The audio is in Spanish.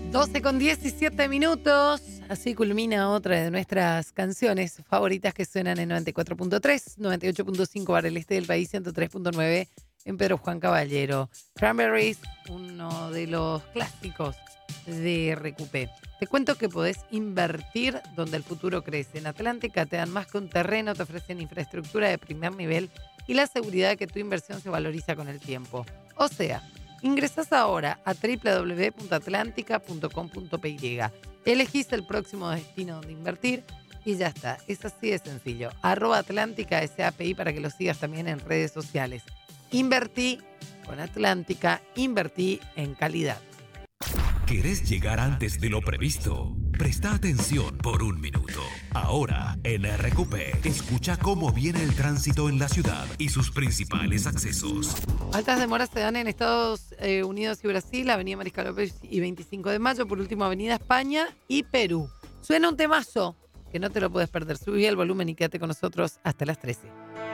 12:17. Así culmina otra de nuestras canciones favoritas que suenan en 94.3, 98.5 para el este del país, 103.9 en Pedro Juan Caballero. Cranberries, uno de los clásicos de Recupé. Te cuento que podés invertir donde el futuro crece. En Atlántica te dan más que un terreno, te ofrecen infraestructura de primer nivel y la seguridad de que tu inversión se valoriza con el tiempo. O sea, ingresás ahora a www.atlantica.com.py. Elegís el próximo destino donde invertir y ya está. Es así de sencillo. @Atlántica SAPI para que lo sigas también en redes sociales. Invertí con Atlántica, invertí en calidad. ¿Querés llegar antes de lo previsto? Presta atención por un minuto. Ahora, en RQP, escucha cómo viene el tránsito en la ciudad y sus principales accesos. Altas demoras se dan en Estados Unidos y Brasil, Avenida Mariscal López y 25 de Mayo, por último Avenida España y Perú. Suena un temazo que no te lo puedes perder. Subí el volumen y quédate con nosotros hasta las 13.